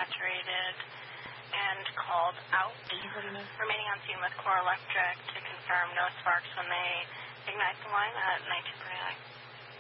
saturated and called out. Remaining on scene with Core Electric to confirm no sparks when they ignite the line at 1949.